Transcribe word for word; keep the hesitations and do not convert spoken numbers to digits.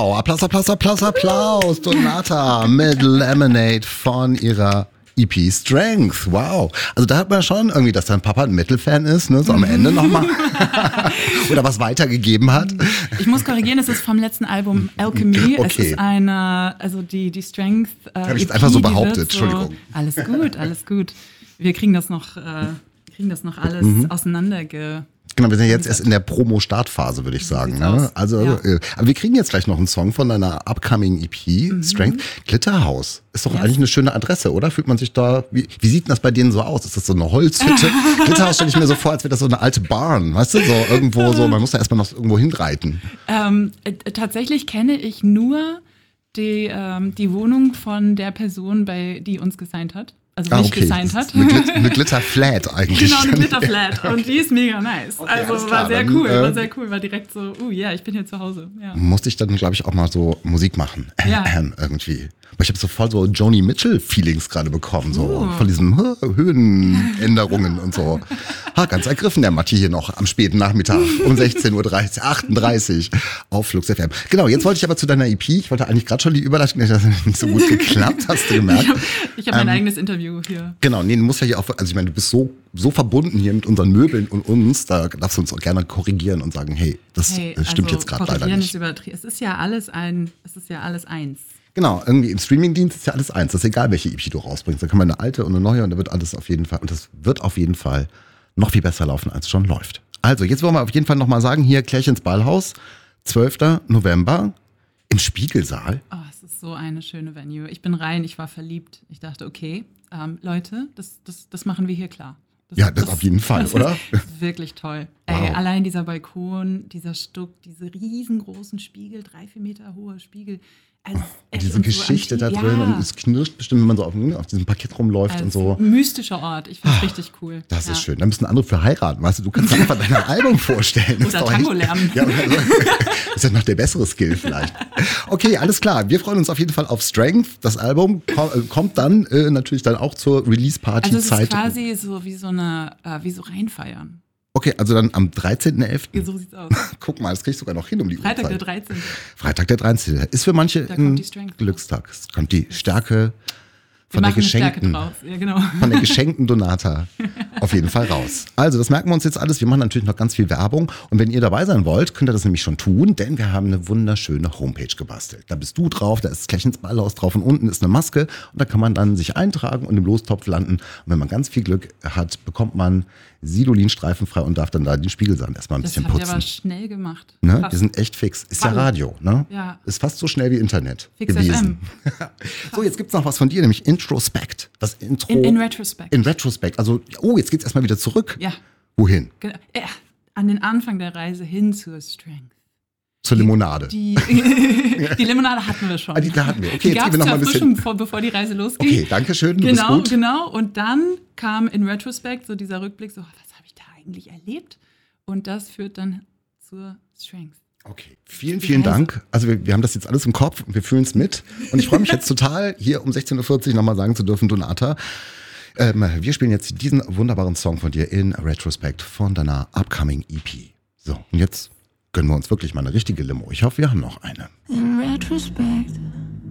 Wow, Applaus, Applaus, Applaus, Applaus. Donata mit Lemonade von ihrer E P Strength. Wow. Also da hört man schon irgendwie, dass dein Papa ein Metal-Fan ist, ne? So am Ende nochmal. Oder was weitergegeben hat. Ich muss korrigieren, es ist vom letzten Album Alchemy. Okay. Es ist eine, also die, die Strength. Äh, Habe ich jetzt E P, einfach so die behauptet, wird Entschuldigung. So, alles gut, alles gut. Wir kriegen das noch, äh, kriegen das noch alles Mhm. auseinanderge... Genau, wir sind jetzt erst in der Promo-Startphase, würde ich sagen. Ne? Also, Ja. äh, aber wir kriegen jetzt gleich noch einen Song von deiner upcoming E P, mhm. Strength. Glitterhaus. Ist doch Yes. eigentlich eine schöne Adresse, oder? Fühlt man sich da, wie, wie sieht denn das bei denen so aus? Ist das so eine Holzhütte? Glitterhaus stelle ich mir so vor, als wäre das so eine alte Barn, weißt du? So irgendwo so, man muss da erstmal noch irgendwo hinreiten. Ähm, äh, tatsächlich kenne ich nur die, ähm, die Wohnung von der Person, bei, die uns gesigned hat. Also Ah, mich okay. gesigned hat. Eine, Glit eine Glitterflat eigentlich. Genau, eine Glitterflat. Und die ist mega nice. Okay, alles also klar. war sehr Dann, cool, äh, war sehr cool. War direkt so, uh ja, ich bin hier zu Hause. Ja. Musste ich dann, glaube ich, auch mal so Musik machen. Ja. Ähm, irgendwie. Aber ich habe so voll so Joni Mitchell-Feelings gerade bekommen, so Uh. von diesen Höhenänderungen und so. Ha, ganz ergriffen der Matti hier noch am späten Nachmittag um sechzehn Uhr achtunddreißig auf Flux F M. Genau, jetzt wollte ich aber zu deiner E P. Ich wollte eigentlich gerade schon die Überleitung, das hat nicht so gut geklappt, hast du gemerkt. Ich habe hab mein Ähm, eigenes Interview hier. Genau, nee, du musst ja hier auch, also ich meine, du bist so, so verbunden hier mit unseren Möbeln und uns, da darfst du uns auch gerne korrigieren und sagen, hey, das Hey, äh, stimmt also, jetzt gerade leider korrigieren nicht. ist übertrieben. Es ist ja alles ein, es ist ja alles eins. Genau, irgendwie im Streamingdienst ist ja alles eins. Das ist egal, welche E P du rausbringst. Da kann man eine alte und eine neue und da wird alles auf jeden Fall, und das wird auf jeden Fall noch viel besser laufen, als es schon läuft. Also, jetzt wollen wir auf jeden Fall nochmal sagen, hier Klärchens Ballhaus, zwölfter November im Spiegelsaal. Oh, es ist so eine schöne Venue. Ich bin rein, ich war verliebt. Ich dachte, okay, ähm, Leute, das, das, das machen wir hier klar. Das, Ja, das auf jeden Fall, das oder? Ist wirklich toll. Wow. Ey, allein dieser Balkon, dieser Stuck, diese riesengroßen Spiegel, drei, vier Meter hohe Spiegel. Also, Und echt, diese und so Geschichte am da Tief- drin ja. und es knirscht bestimmt, wenn man so auf, auf diesem Parkett rumläuft Also, und so. mystischer Ort. Ich finde es richtig cool. Das ja. ist schön. Da müssen andere für heiraten, weißt du? Du kannst einfach dein Album vorstellen. Das Oder ist doch Tango echt- lernen. Ja, oder so. Das ist ja noch der bessere Skill vielleicht. Okay, alles klar. Wir freuen uns auf jeden Fall auf Strength. Das Album ko- äh, kommt dann äh, natürlich dann auch zur Also es ist Release-Party-Zeit. quasi so wie so eine, äh, wie so reinfeiern. Okay, also dann am dreizehnten elften So sieht's aus. Guck mal, das krieg ich sogar noch hin um die Freitag der Uhrzeit. dreizehnte. Freitag der dreizehnte Ist für manche Da ein kommt die Strength. Glückstag. Es kommt die Stärke Wir von der machen eine Stärke geschenkten. draus. Ja, genau. Von der geschenkten Donata auf jeden Fall raus. Also, das merken wir uns jetzt alles. Wir machen natürlich noch ganz viel Werbung. Und wenn ihr dabei sein wollt, könnt ihr das nämlich schon tun, denn wir haben eine wunderschöne Homepage gebastelt. Da bist du drauf, da ist Klärchens Ballhaus drauf und unten ist eine Maske. Und da kann man dann sich eintragen und im Lostopf landen. Und wenn man ganz viel Glück hat, bekommt man Sidolin streifenfrei und darf dann da den Spiegelsand erstmal ein Das bisschen habt ihr putzen. aber schnell gemacht. Ne? Krass. Wir sind echt fix. Ist ja Hallo. Radio, ne? Ja. Ist fast so schnell wie Internet Fix gewesen. So, jetzt gibt's noch was von dir, nämlich Introspect. Das Intro. In, in Retrospect. In Retrospect. Also, oh, jetzt geht's erstmal wieder zurück. Ja. Wohin? Genau. Ja, an den Anfang der Reise hin zur Strength. Zur Limonade. Die, die Limonade hatten wir schon. Ah, die, da hatten wir. Okay, die jetzt gab gehen wir es noch mal zur ein bisschen. Erfrischung, bevor, bevor die Reise losging. Okay, danke schön. Du bist Genau, gut. genau. Und dann kam in Retrospect so dieser Rückblick, so, was habe ich da eigentlich erlebt? Und das führt dann zur Strength. Okay, vielen, vielen Dank. Also wir, wir haben das jetzt alles im Kopf und wir fühlen es mit. Und ich freue mich jetzt total, hier um sechzehn Uhr vierzig nochmal sagen zu dürfen, Donata, ähm, wir spielen jetzt diesen wunderbaren Song von dir in Retrospect von deiner upcoming E P. So, und jetzt gönnen wir uns wirklich mal eine richtige Limo. Ich hoffe, wir haben noch eine. In retrospect,